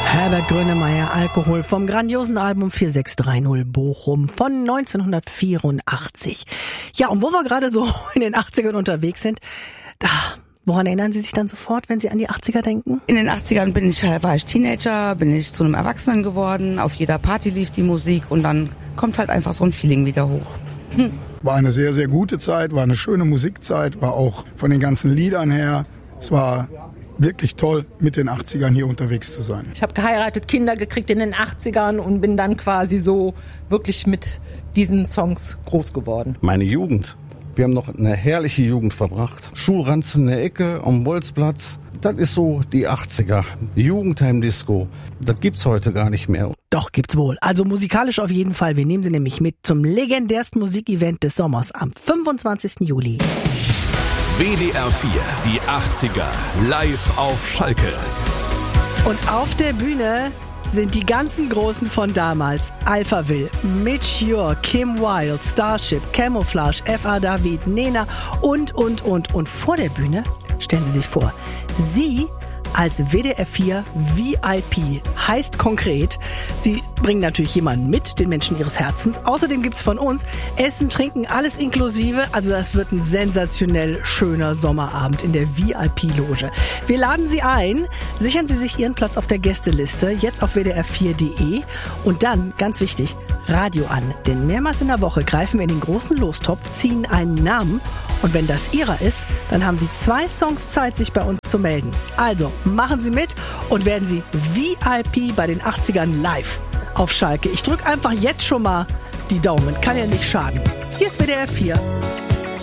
Herbert Grönemeyer, Alkohol vom grandiosen Album 4630 Bochum von 1984. Ja, und wo wir gerade so in den 80ern unterwegs sind, woran erinnern Sie sich dann sofort, wenn Sie an die 80er denken? In den 80ern war ich Teenager, bin ich zu einem Erwachsenen geworden, auf jeder Party lief die Musik und dann kommt halt einfach so ein Feeling wieder hoch. War eine sehr, sehr gute Zeit, war eine schöne Musikzeit, war auch von den ganzen Liedern her, es war wirklich toll, mit den 80ern hier unterwegs zu sein. Ich habe geheiratet, Kinder gekriegt in den 80ern und bin dann quasi so wirklich mit diesen Songs groß geworden. Meine Jugend. Wir haben noch eine herrliche Jugend verbracht. Schulranzen in der Ecke am Bolzplatz. Das ist so die 80er. Jugendheim-Disco. Das gibt's heute gar nicht mehr. Doch, gibt's wohl. Also musikalisch auf jeden Fall. Wir nehmen Sie nämlich mit zum legendärsten Musikevent des Sommers am 25. Juli. WDR 4, die 80er, live auf Schalke. Und auf der Bühne sind die ganzen Großen von damals. Alphaville, Mitch Ure, Kim Wilde, Starship, Camouflage, F.A. David, Nena und. Und vor der Bühne, stellen Sie sich vor, Sie als WDR 4 VIP. Heißt konkret, Sie bringen natürlich jemanden mit, den Menschen Ihres Herzens. Außerdem gibt's von uns Essen, Trinken, alles inklusive. Also das wird ein sensationell schöner Sommerabend in der VIP-Loge. Wir laden Sie ein. Sichern Sie sich Ihren Platz auf der Gästeliste, jetzt auf wdr4.de. Und dann, ganz wichtig, Radio an. Denn mehrmals in der Woche greifen wir in den großen Lostopf, ziehen einen Namen. Und wenn das Ihrer ist, dann haben Sie 2 Songs Zeit, sich bei uns zu melden. Also, machen Sie mit und werden Sie VIP bei den 80ern live auf Schalke. Ich drücke einfach jetzt schon mal die Daumen. Kann ja nicht schaden. Hier ist WDR 4.